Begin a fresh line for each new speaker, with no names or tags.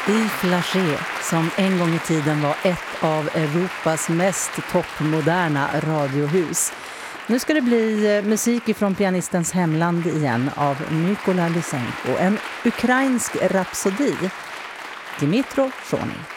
i Flagey, som en gång i tiden var ett av Europas mest toppmoderna radiohus. Nu ska det bli musik ifrån pianistens hemland igen av Mykola Lysenko, en ukrainsk rapsodi, Dmytro Shonin.